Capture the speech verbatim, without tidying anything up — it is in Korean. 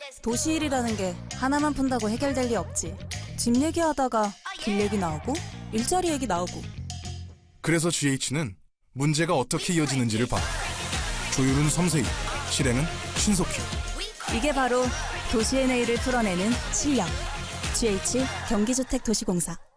도시일이라는 게 하나만 푼다고 해결될 리 없지. 집 얘기하다가 길 얘기 나오고 일자리 얘기 나오고. 그래서 지에이치는 문제가 어떻게 이어지는지를 봐. 조율은 섬세히, 실행은 신속히. 이게 바로 도시의 내일을 풀어내는 실력. 지에이치 경기주택도시공사.